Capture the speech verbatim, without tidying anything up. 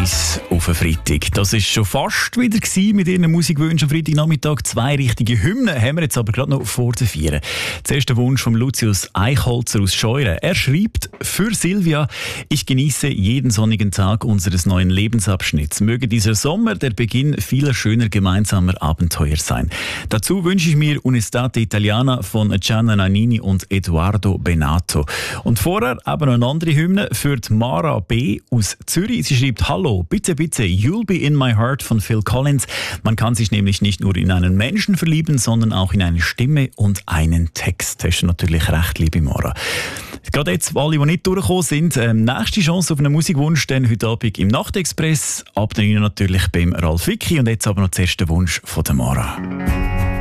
eins auf den Freitag. Das ist schon fast wieder gewesen mit Ihren Musikwünschen am Freitagnachmittag. Zwei richtige Hymnen haben wir jetzt aber gerade noch vor zu feiern. Zuerst der Wunsch von Lucius Eichholzer aus Scheuren. Er schreibt: Für Silvia, ich genieße jeden sonnigen Tag unseres neuen Lebensabschnitts. Möge dieser Sommer der Beginn vieler schöner gemeinsamer Abenteuer sein. Dazu wünsche ich mir Un'estate Italiana von Gianna Nannini und Edoardo Benato. Und vorher aber noch eine andere Hymne für die Mara B. aus Zürich. Sie schreibt: Hallo, bitte, bitte, You'll Be In My Heart von Phil Collins. Man kann sich nämlich nicht nur in einen Menschen verlieben, sondern auch in eine Stimme und einen Text. Das ist natürlich recht, liebe Mara. Gerade jetzt, alle, die nicht durchgekommen sind, ähm, nächste Chance auf einen Musikwunsch dann heute Abend im Nachtexpress. Ab der neun natürlich beim Ralf Wicki. Und jetzt aber noch zuerst der Wunsch von der Mara.